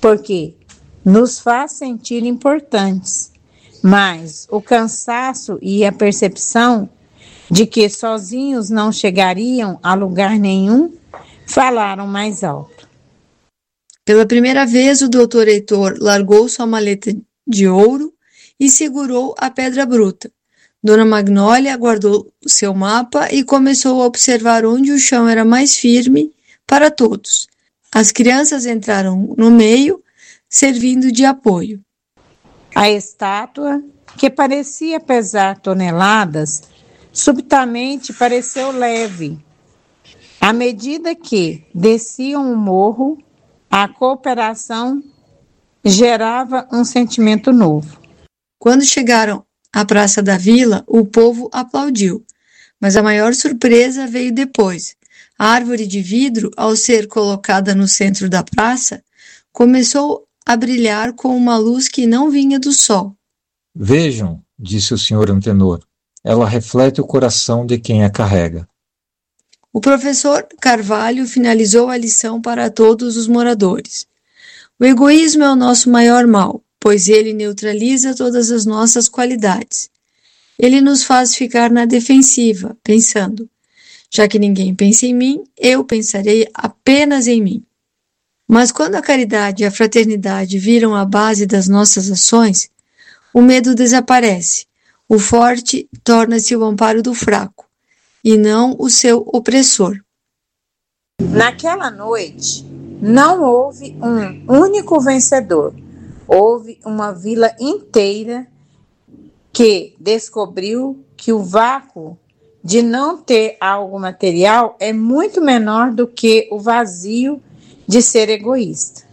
porque nos faz sentir importantes, mas o cansaço e a percepção de que sozinhos não chegariam a lugar nenhum falaram mais alto. Pela primeira vez, o Dr. Heitor largou sua maleta de ouro e segurou a pedra bruta. Dona Magnólia guardou seu mapa e começou a observar onde o chão era mais firme para todos. As crianças entraram no meio, servindo de apoio. A estátua, que parecia pesar toneladas, subitamente pareceu leve. À medida que desciam o morro, a cooperação gerava um sentimento novo. Quando chegaram à Praça da Vila, o povo aplaudiu, mas a maior surpresa veio depois. A árvore de vidro, ao ser colocada no centro da praça, começou a brilhar com uma luz que não vinha do sol. Vejam, disse o senhor Antenor, ela reflete o coração de quem a carrega. O professor Carvalho finalizou a lição para todos os moradores. O egoísmo é o nosso maior mal, pois ele neutraliza todas as nossas qualidades. Ele nos faz ficar na defensiva, pensando, já que ninguém pensa em mim, eu pensarei apenas em mim. Mas quando a caridade e a fraternidade viram a base das nossas ações, o medo desaparece, o forte torna-se o amparo do fraco, e não o seu opressor. Naquela noite, não houve um único vencedor. Houve uma vila inteira que descobriu que o vácuo de não ter algo material é muito menor do que o vazio de ser egoísta.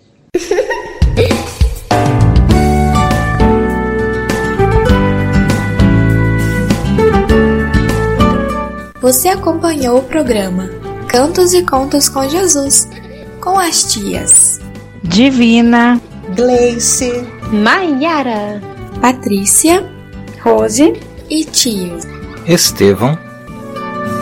Você acompanhou o programa Cantos e Contos com Jesus, com as tias Divina, Gleice, Maiara, Patrícia, Rose e tio Estevão